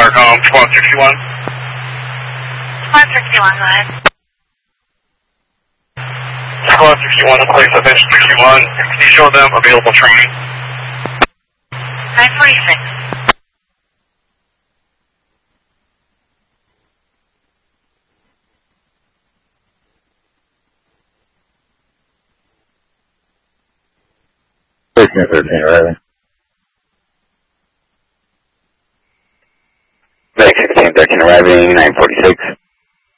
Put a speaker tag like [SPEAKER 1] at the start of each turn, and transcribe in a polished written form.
[SPEAKER 1] Arcom 1261.
[SPEAKER 2] 1261, go ahead.
[SPEAKER 1] Squad 61, place of bench 61. Can you show them available training?
[SPEAKER 2] 946.
[SPEAKER 3] Right? 1613 arriving, 946.